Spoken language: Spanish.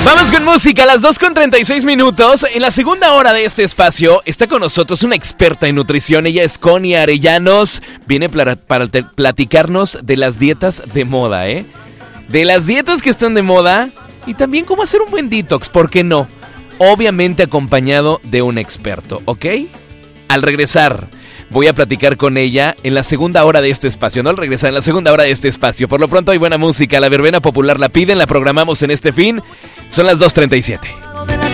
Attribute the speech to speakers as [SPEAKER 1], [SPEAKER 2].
[SPEAKER 1] Vamos con música a las 2:36. En la segunda hora de este espacio está con nosotros una experta en nutrición. Ella es Connie Arellanos. Viene para platicarnos de las dietas de moda, ¿eh? De las dietas que están de moda y también cómo hacer un buen detox, ¿por qué no? Obviamente acompañado de un experto, ¿ok? Al regresar, voy a platicar con ella en la segunda hora de este espacio. No al regresar, en la segunda hora de este espacio. Por lo pronto hay buena música. La verbena popular la piden, la programamos en este fin. Son las 2:37.